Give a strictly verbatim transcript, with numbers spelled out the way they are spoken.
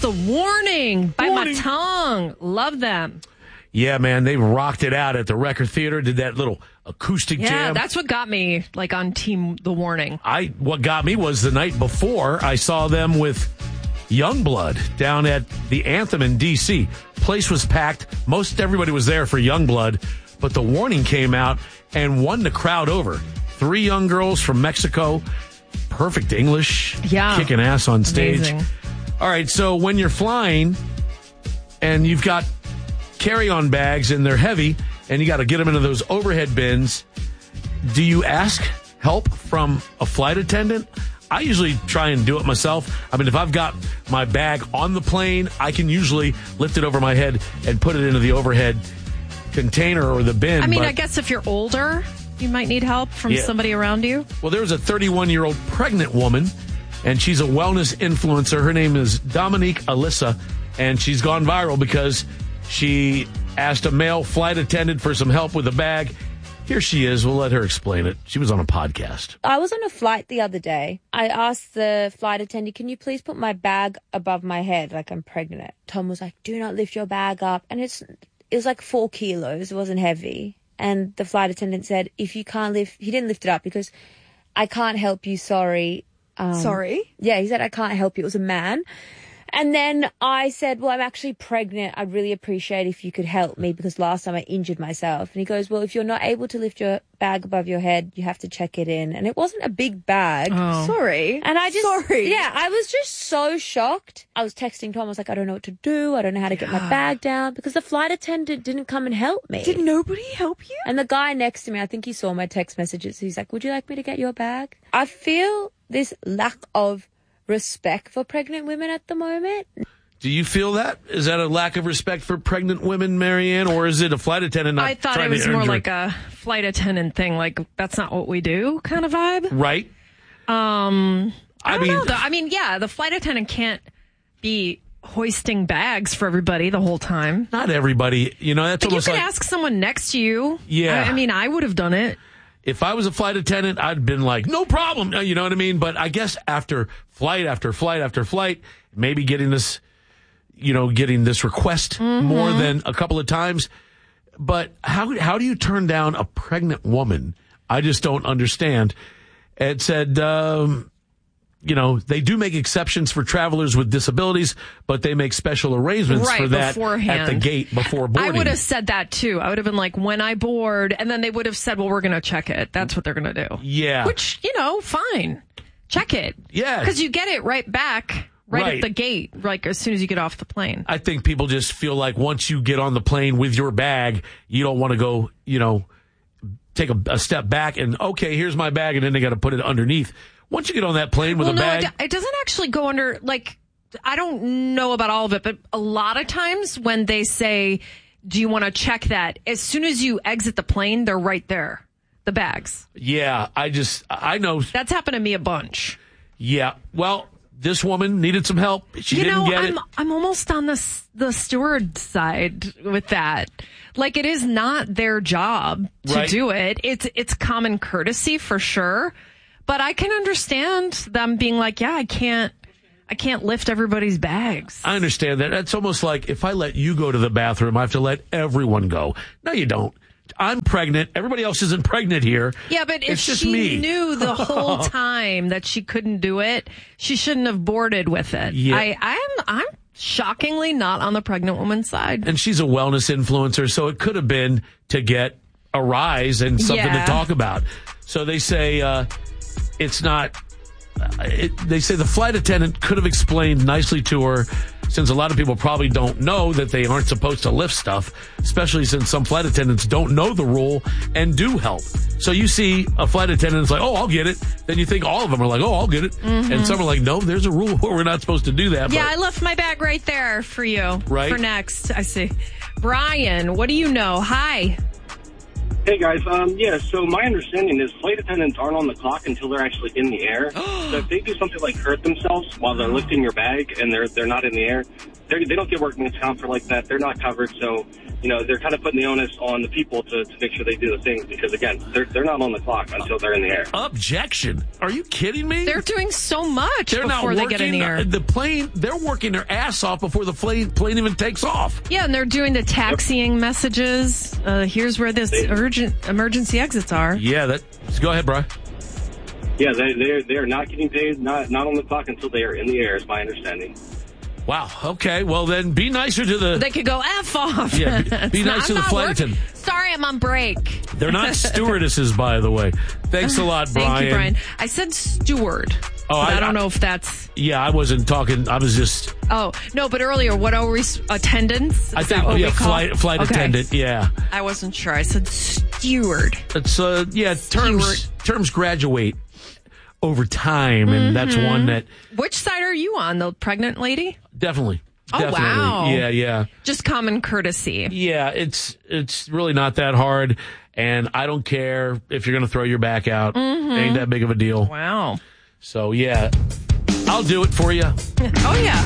the Warning by Warning. My Tongue. Love them. Yeah, man, they rocked it out at the Record Theater, did that little acoustic Yeah, jam. that's what got me like on Team The Warning. I What got me was the night before, I saw them with Youngblood down at the Anthem in D C. Place was packed. Most everybody was there for Youngblood, but The Warning came out and won the crowd over. Three young girls from Mexico, perfect English, Yeah. kicking ass on stage. Amazing. All right, so when you're flying and you've got carry-on bags and they're heavy and you got to get them into those overhead bins, do you ask help from a flight attendant? I usually try and do it myself. I mean, if I've got my bag on the plane, I can usually lift it over my head and put it into the overhead container or the bin. I mean, but, I guess if you're older, you might need help from Yeah. somebody around you. well, there was a thirty-one-year-old pregnant woman, and she's a wellness influencer. Her name is Dominique Alyssa, and she's gone viral because she asked a male flight attendant for some help with a bag. Here she is. We'll let her explain it. She was on a podcast. I was on a flight the other day. I asked the flight attendant, can you please put my bag above my head like I'm pregnant? Tom was like, do not lift your bag up. And it's it was like four kilos. It wasn't heavy. And the flight attendant said, if you can't lift, he didn't lift it up because I can't help you, sorry. Um, Sorry? Yeah, he said, I can't help you. It was a man. And then I said, well, I'm actually pregnant. I'd really appreciate if you could help me because last time I injured myself. And he goes, well, if you're not able to lift your bag above your head, you have to check it in. And it wasn't a big bag. Oh. Sorry. And I just, Sorry. yeah, I was just so shocked. I was texting Tom. I was like, I don't know what to do. I don't know how to get my bag down because the flight attendant didn't come and help me. Did nobody help you? And the guy next to me, I think he saw my text messages. He's like, would you like me to get your bag? I feel this lack of respect for pregnant women at the moment. Do you feel that? Is that a lack of respect for pregnant women, Marianne, or is it a flight attendant not I thought trying it was to earn more your- like a flight attendant thing. Like, that's not what we do kind of vibe. Right? Um, I, I don't mean- know. The- I mean, yeah, the flight attendant can't be hoisting bags for everybody the whole time. Not everybody. You know, that's But you almost can like... ask someone next to you. Yeah. I, I mean, I would have done it. If I was a flight attendant, I'd been like, no problem. You know what I mean? But I guess after flight after flight after flight, maybe getting this, you know, getting this request Mm-hmm. more than a couple of times. But how how do you turn down a pregnant woman? I just don't understand. It said, um, you know, they do make exceptions for travelers with disabilities, but they make special arrangements Right, for that beforehand. at the gate before I boarding. would have said that too. I would have been like, when I board, and then they would have said, well, we're going to check it. That's what they're going to do. Yeah. Which, you know, fine. Check it. Yeah. Because you get it right back, right, Right. at the gate, like as soon as you get off the plane. I think people just feel like once you get on the plane with your bag, you don't want to go, you know, take a, a step back and, okay, here's my bag, and then they got to put it underneath. Once you get on that plane with well, a no, bag, it, it doesn't actually go under, like, I don't know about all of it, but a lot of times when they say, do you want to check that? As soon as you exit the plane, they're right there. The bags. yeah, I just, I know, That's happened to me a bunch. yeah. Well, this woman needed some help. She you didn't know, get I'm it. I'm almost on the s- the steward side with that. Like, it is not their job to Right. do it. It's it's common courtesy for sure, but I can understand them being like, yeah, I can't I can't lift everybody's bags. I understand that. It's almost like if I let you go to the bathroom, I have to let everyone go. No, you don't. I'm pregnant. Everybody else isn't pregnant here. Yeah, but if it's just she me. knew the whole time that she couldn't do it, she shouldn't have boarded with it. Yeah. I I'm I'm shockingly not on the pregnant woman's side. And she's a wellness influencer, so it could have been to get a rise and something Yeah. to talk about. So they say uh, it's not. Uh, it, they say the flight attendant could have explained nicely to her, since a lot of people probably don't know that they aren't supposed to lift stuff, especially since some flight attendants don't know the rule and do help. So you see a flight attendant that's like, oh, I'll get it. Then you think all of them are like, oh, I'll get it. Mm-hmm. And some are like, no, there's a rule where we're not supposed to do that. Yeah, but- I left my bag right there for you. Right. For next. I see. Brian, what do you know? Hi. Hey guys, um, yeah, so my understanding is flight attendants aren't on the clock until they're actually in the air. So if they do something like hurt themselves while they're lifting your bag and they're they're not in the air, they they don't get workman's comp for like that. They're not covered, so you know they're kind of putting the onus on the people to, to make sure they do the things because again, they're they're not on the clock until they're in the air. Objection! Are you kidding me? They're doing so much They're not before they working get in the air. the plane. They're working their ass off before the plane plane even takes off. Yeah, and they're doing the taxiing messages. Uh, here's where this They- urgent emergency exits are. Yeah, that. Go ahead, Brian. Yeah, they they're they're not getting paid, not not on the clock until they are in the air, is my understanding. Wow. Okay. Well, then be nicer to the. They could go F off. Yeah, be- be It's nice not- to the I'm not flight working. attendant. Sorry, I'm on break. They're not stewardesses, by the way. Thanks a lot, Brian. Thank you, Brian. I said steward. Oh, but I, I- don't I- know if that's. Yeah, I wasn't talking. I was just. Oh no, but earlier, what are we? Attendance? Is I that think. what Yeah, we call? flight flight Okay. attendant. Yeah, I wasn't sure. I said steward. it's uh yeah terms Steward. terms graduate over time, and that's Mm-hmm. one that Which side are you on? The pregnant lady? definitely. Oh, definitely. wow. Yeah, yeah. Just common courtesy. Yeah, it's it's really not that hard, and I don't care if you're going to throw your back out. Ain't that big of a deal. Wow. So yeah, I'll do it for you. Oh yeah.